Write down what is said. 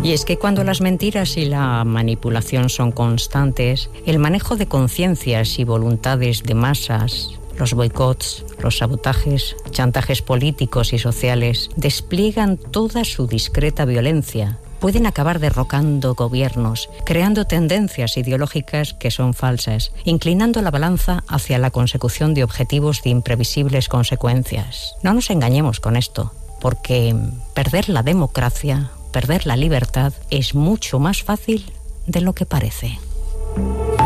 Y es que cuando las mentiras y la manipulación son constantes, el manejo de conciencias y voluntades de masas, los boicots, los sabotajes, chantajes políticos y sociales despliegan toda su discreta violencia. Pueden acabar derrocando gobiernos, creando tendencias ideológicas que son falsas, inclinando la balanza hacia la consecución de objetivos de imprevisibles consecuencias. No nos engañemos con esto, porque perder la democracia, perder la libertad, es mucho más fácil de lo que parece.